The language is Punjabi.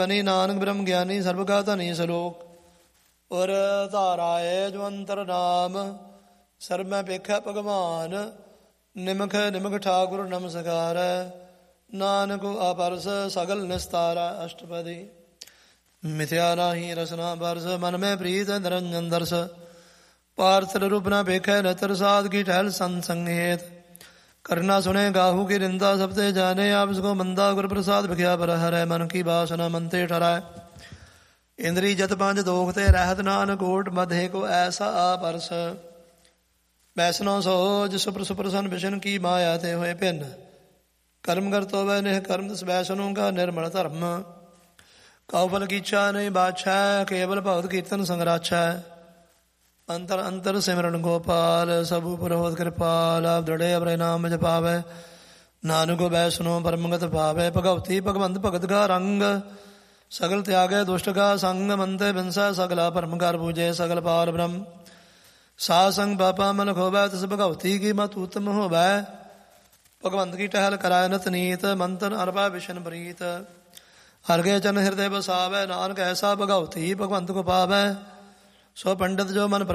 ਨਾਨਕ ਬ੍ਰਹਮ ਗਿਆਨੀ ਸਰਬ ਕਾ ਧਨੀ ਸਲੋਕ। ਔਰ ਧਾਰਾਏ ਜੋ ਅੰਤਰ ਨਾਮ ਸਰਬ ਮੈਂ ਵੇਖੈ ਭਗਵਾਨ। ਨਿਮਖ ਨਿਮਖ ਠਾਕੁਰ ਨਮਸਕਾਰ ਨਾਨਕ ਆਪਰਸ ਸਗਲ ਨਿਸਤਾਰਾ। ਅਸ਼ਟਪਦੀ। ਮਿਥਿਆ ਨਾਹੀ ਰਸਨਾ ਬਰਸ ਮਨ ਮੈਂ ਪ੍ਰੀਤ ਨਿਰੰਜਨ ਦਰਸ। ਪਾਰਥ ਰੂਪ ਨਾ ਵੇਖੈ ਨਤਰ ਸਾਧ ਕੀ ਟਹਿਲ ਸੰਤ ਸੰਗੇਤ। ਕਰਨਾ ਸੁਣੇ ਗਾਹੂ ਕੀ ਰਿੰਦਾ ਸਭ ਤੇ ਜਾਣੇ ਆਪ ਕੋ ਮੰਦਾ। ਗੁਰ ਪ੍ਰਸਾਦ ਵਿਖਿਆ ਪਰ ਹਰੈ ਮਨ ਕੀ ਬਾਸਨਾ ਮਨ ਤੇ ਠਰੈ। ਇੰਦਰੀ ਜਤ ਪੰਜ ਦੋਖ ਤੇ ਰਹਿਤ ਨਾਨਕ ਓਟ ਮਧੇ ਕੋ ਐਸਾ ਆਪਰਸ। ਵੈਸਨੋ ਸੋਜ ਸੁਪਰ ਸੁਪਰਸਨ ਵਿਸ਼ਨ ਕੀ ਮਾਇਆ ਤੇ ਹੋਏ ਭਿੰਨ। ਕਰਮ ਕਰਤੋ ਵੈ ਨਿਹ ਕਰਮ ਦਸ ਵੈਸਨੋਂ ਕਾ ਨਿਰਮਲ ਧਰਮ। ਕਉ ਫਲ ਕੀਚਾ ਨਹੀਂ ਬਾਛੈ ਕੇਵਲ ਭਗਤ ਕੀਰਤਨ ਸੰਗਰਾਛੈ। ਅੰਤਰ ਅੰਤਰ ਸਿਮਰਨ ਗੋਪਾਲ ਸਭੂ ਪਰੋਧ ਕਿਰਪਾਲ। ਆਪ ਦੜੇ ਅਪਰੇ ਨਾਮ ਜਪਾਵੈ ਨਾਨਕ ਵੈਸਨੋ ਪਰਮਗਤ ਭਾਵੈ। ਭਗਵਤੀ ਭਗਵੰਤ ਭਗਤ ਕਾ ਰੰਗ ਸਗਲ ਤਿਆਗੈ ਦੁਸ਼ਟ ਕਾ ਸੰਗ। ਮੰਤੇ ਬਿਨਸੈ ਸਗਲਾ ਭਰਮ ਕਰ ਬੂਝੇ ਸਗਲ ਪਾਰ ਬ੍ਰਹਮ। ਸਾਧ ਸੰਗ ਪਾਪਾ ਮਨ ਖੋਵੈ ਤਿਸ ਭਗਵਤੀ ਕੀ ਮਤ ਉਤਮ ਹੋਵੈ। ਭਗਵੰਤ ਕੀ ਟਹਿਲ ਕਰਾਇ ਨਿਤ ਨੀਤ ਮੰਤਨ ਅਰਬਾ ਵਿਸ਼ਨ ਪ੍ਰੀਤ। ਹਰਗੇ ਚਨ ਹਿਰਦੇ ਬਸਾਵੈ ਨਾਨਕ ਐਸਾ ਭਗਵਤੀ ਭਗਵੰਤ ਕੋ ਪਾਵੈ। ਸੋ ਪੰਡਿਤ ਜੋ ਮਨ